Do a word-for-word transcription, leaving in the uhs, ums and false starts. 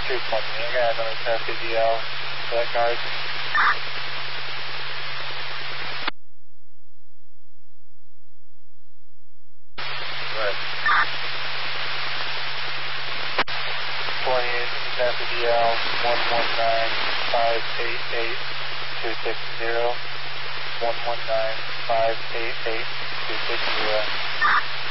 two twenty, I got another test A D L for that card. Right. twenty-eight, test A D L, one one nine five eight eight two six zero, one one nine five eight eight two six zero.